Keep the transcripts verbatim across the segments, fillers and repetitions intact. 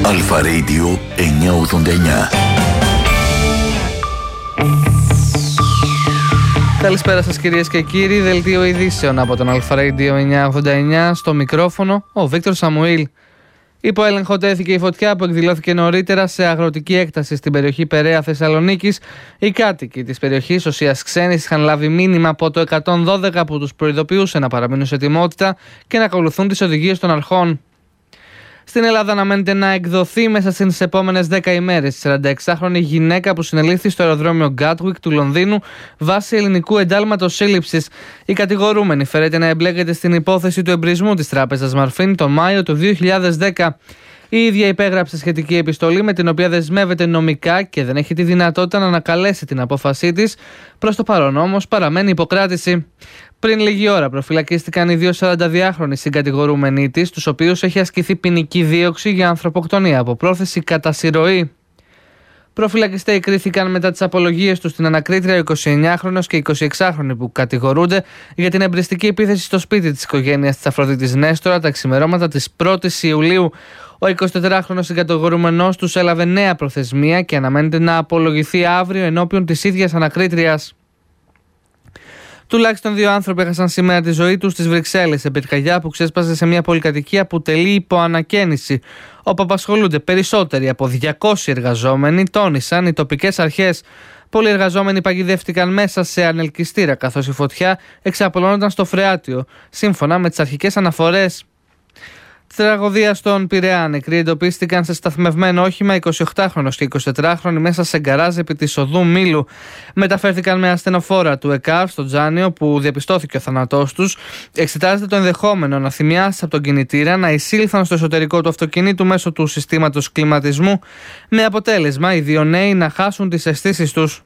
Αλφα Radio εννιακόσια ογδόντα εννιά. Καλησπέρα σας κυρίες και κύριοι, δελτίο ειδήσεων από τον Αλφα Radio εννιακόσια ογδόντα εννιά, στο μικρόφωνο ο Βίκτορ Σαμουήλ. Υπό έλεγχο τέθηκε η φωτιά που εκδηλώθηκε νωρίτερα σε αγροτική έκταση στην περιοχή Περαία Θεσσαλονίκης. Οι κάτοικοι της περιοχής οσίας ξένης είχαν λάβει μήνυμα από το εκατόν δώδεκα που τους προειδοποιούσε να παραμείνουν σε ετοιμότητα και να ακολουθούν τις οδηγίες των αρχών. Στην Ελλάδα αναμένεται να εκδοθεί μέσα στις επόμενες δέκα ημέρες η σαρανταεξάχρονη γυναίκα που συνελήφθη στο αεροδρόμιο Gatwick του Λονδίνου βάσει ελληνικού εντάλματος σύλληψης. Η κατηγορούμενη φέρεται να εμπλέκεται στην υπόθεση του εμπρισμού της τράπεζας Μαρφίν τον Μάιο του δύο χιλιάδες δέκα. Η ίδια υπέγραψε σχετική επιστολή με την οποία δεσμεύεται νομικά και δεν έχει τη δυνατότητα να ανακαλέσει την απόφασή της. Προς το παρόν όμως παραμένει υποκράτηση. Πριν λίγη ώρα προφυλακίστηκαν οι δύο σαρανταδυάχρονοι συγκατηγορούμενοι της, τους οποίους έχει ασκηθεί ποινική δίωξη για ανθρωποκτονία από πρόθεση κατά συρροή. Προφυλακιστές κρίθηκαν μετά τις απολογίες τους στην ανακρίτρια ο εικοσιεννιάχρονος και εικοσιεξάχρονοι που κατηγορούνται για την εμπριστική επίθεση στο σπίτι της οικογένειας της Αφροδίτης Νέστορα τα ξημερώματα της πρώτης Ιουλίου. Ο εικοσιτετράχρονος συγκατηγορούμενος τους έλαβε νέα προθεσμία και αναμένεται να απολογηθεί αύριο ενώπιον της ίδιας ανακρίτριας. Τουλάχιστον δύο άνθρωποι έχασαν σήμερα τη ζωή τους στις Βρυξέλλες σε πυρκαγιά που ξέσπασε σε μια πολυκατοικία που τελεί υπό ανακαίνιση, όπου απασχολούνται περισσότεροι από διακόσιοι εργαζόμενοι, τόνισαν οι τοπικές αρχές. Πολλοί εργαζόμενοι παγιδεύτηκαν μέσα σε ανελκυστήρα, καθώς η φωτιά εξαπλώνονταν στο φρεάτιο, σύμφωνα με τις αρχικές αναφορές. Τραγωδία στον Πειραιά. Νεκροί εντοπίστηκαν σε σταθμευμένο όχημα εικοσιοκτάχρονος και εικοσιτετράχρονοι μέσα σε γκαράζ επί της οδού Μήλου. Μεταφέρθηκαν με ασθενοφόρα του ΕΚΑΡ στο Τζάνιο, που διαπιστώθηκε ο θάνατός τους. Εξετάζεται το ενδεχόμενο να θυμιάσει από τον κινητήρα να εισήλθαν στο εσωτερικό του αυτοκινήτου μέσω του συστήματος κλιματισμού, με αποτέλεσμα οι δύο νέοι να χάσουν τις αισθήσεις τους.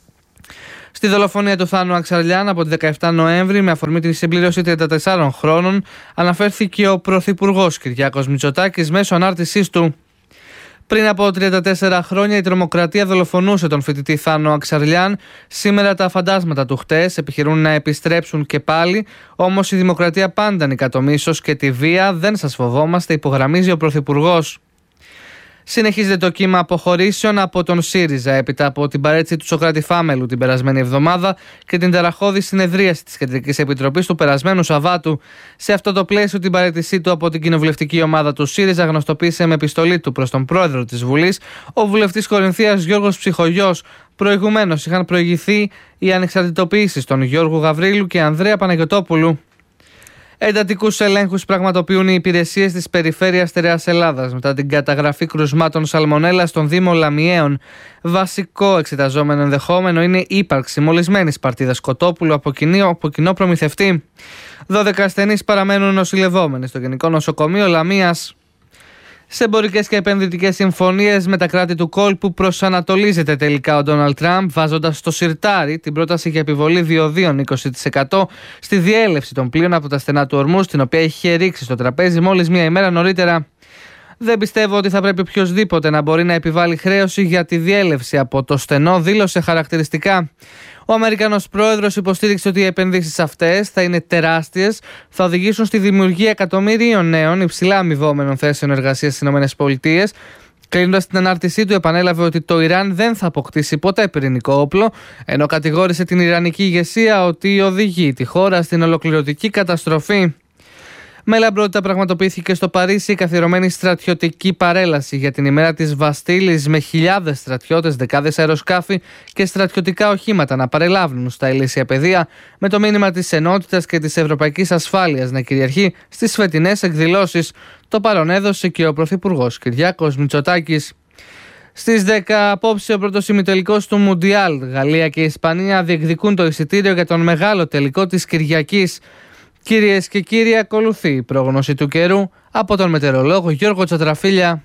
Στη δολοφονία του Θάνου Αξαρλιάν από τη δεκαεφτά Νοέμβρη, με αφορμή τη συμπλήρωση τριάντα τεσσάρων χρόνων, αναφέρθηκε ο Πρωθυπουργός Κυριάκος Μητσοτάκης μέσω ανάρτησής του. Πριν από τριάντα τέσσερα χρόνια η τρομοκρατία δολοφονούσε τον φοιτητή Θάνο Αξαρλιάν. Σήμερα τα φαντάσματα του χτες επιχειρούν να επιστρέψουν και πάλι, όμως η δημοκρατία πάντα νικά το μίσος και τη βία, δεν σας φοβόμαστε, υπογραμμίζει ο Πρωθυπουργός. Συνεχίζεται το κύμα αποχωρήσεων από τον ΣΥΡΙΖΑ έπειτα από την παρέτηση του Σωκράτη Φάμελου την περασμένη εβδομάδα και την ταραχώδη συνεδρίαση της Κεντρικής Επιτροπής του περασμένου Σαββάτου. Σε αυτό το πλαίσιο, την παρέτησή του από την κοινοβουλευτική ομάδα του ΣΥΡΙΖΑ γνωστοποίησε με επιστολή του προς τον πρόεδρο της Βουλής ο βουλευτής Κορινθίας Γιώργος Ψυχογιός. Προηγουμένως είχαν προηγηθεί οι ανεξαρτητοποιήσεις των Γιώργου Γαβρίλου και Ανδρέα Παναγιωτόπουλου. Εντατικούς ελέγχους πραγματοποιούν οι υπηρεσίες της Περιφέρειας Στερεάς Ελλάδας μετά την καταγραφή κρουσμάτων σαλμονέλα στον Δήμο Λαμιαίων. Βασικό εξεταζόμενο ενδεχόμενο είναι η ύπαρξη μολυσμένης παρτίδας κοτόπουλου από κοινό, από κοινό προμηθευτή. δώδεκα ασθενείς παραμένουν νοσηλευόμενοι στο Γενικό Νοσοκομείο Λαμίας. Σε εμπορικές και επενδυτικές συμφωνίες με τα κράτη του κόλπου προσανατολίζεται τελικά ο Ντόναλντ Τραμπ, βάζοντας στο σιρτάρι την πρόταση για επιβολή διοδίων είκοσι τοις εκατό στη διέλευση των πλοίων από τα στενά του ορμού, την οποία είχε ρίξει στο τραπέζι μόλις μία ημέρα νωρίτερα. Δεν πιστεύω ότι θα πρέπει οποιοσδήποτε να μπορεί να επιβάλλει χρέωση για τη διέλευση από το στενό, δήλωσε χαρακτηριστικά. Ο Αμερικανός πρόεδρος υποστήριξε ότι οι επενδύσεις αυτές θα είναι τεράστιες, θα οδηγήσουν στη δημιουργία εκατομμύριων νέων υψηλά αμοιβόμενων θέσεων εργασίας στις ΗΠΑ. Κλείνοντας την ανάρτησή του, επανέλαβε ότι το Ιράν δεν θα αποκτήσει ποτέ πυρηνικό όπλο, ενώ κατηγόρησε την Ιρανική ηγεσία ότι οδηγεί τη χώρα στην ολοκληρωτική καταστροφή. Με λαμπρότητα πραγματοποιήθηκε στο Παρίσι η καθιερωμένη στρατιωτική παρέλαση για την ημέρα της Βαστίλης, με χιλιάδες στρατιώτες, δεκάδες αεροσκάφη και στρατιωτικά οχήματα να παρελάβουν στα ηλίσια πεδία, με το μήνυμα της ενότητας και της ευρωπαϊκής ασφάλειας να κυριαρχεί στις φετινές εκδηλώσεις. Το παρόν έδωσε και ο Πρωθυπουργός Κυριάκος Μητσοτάκης. Στις δέκα απόψε ο πρώτος ημιτελικός του Μουντιάλ. Γαλλία και Ισπανία διεκδικούν το εισιτήριο για τον μεγάλο τελικό της Κυριακής. Κυρίες και κύριοι, ακολουθεί η πρόγνωση του καιρού από τον μετεωρολόγο Γιώργο Τσατραφίλια.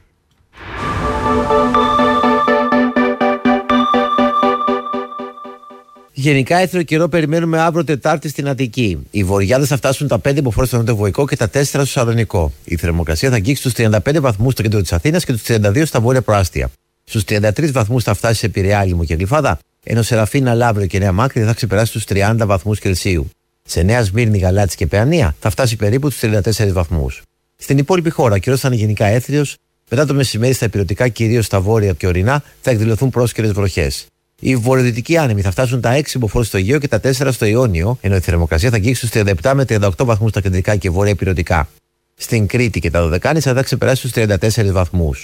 Γενικά, έθριο καιρό περιμένουμε αύριο Τετάρτη στην Αττική. Οι βορειάδες θα φτάσουν τα πέντε μποφόρ στο Νοτιοβοϊκό και τα τέσσερα στο Σαλονικό. Η θερμοκρασία θα αγγίξει τους τριάντα πέντε βαθμούς στο κέντρο της Αθήνας και τους τριάντα δύο στα βόρεια προάστια. Στους τριάντα τρεις βαθμούς θα φτάσει σε Πειραιά, Λίμνο και Γλυφάδα, ενώ σε Ραφίνα, Λαύριο και Νέα Μάκρη θα ξεπεράσει τους τριάντα βαθμούς Κελσίου. Σε Νέα Σμύρνη, Γαλάτσι και Παιανία θα φτάσει περίπου τους τριάντα τέσσερις βαθμούς. Στην υπόλοιπη χώρα, ο καιρός θα είναι γενικά έθριος, Μετά το μεσημέρι στα ηπειρωτικά, κυρίως στα βόρεια και ορεινά, θα εκδηλωθούν πρόσκαιρες βροχές. Οι βορειοδυτικοί άνεμοι θα φτάσουν τα έξι μποφόρ στο Αιγαίο και τα τέσσερα στο Ιόνιο, ενώ η θερμοκρασία θα αγγίξει στους τριάντα επτά με τριάντα οκτώ βαθμούς στα κεντρικά και βόρεια ηπειρωτικά. Στην Κρήτη και τα Δωδεκάνησα θα ξεπεράσει τους τριάντα τέσσερις βαθμούς.